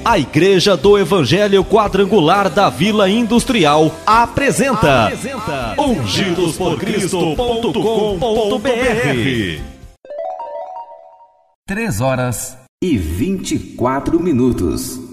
A Igreja do Evangelho Quadrangular da Vila Industrial apresenta ungidosporcristo.com.br. 3 horas e 24 minutos.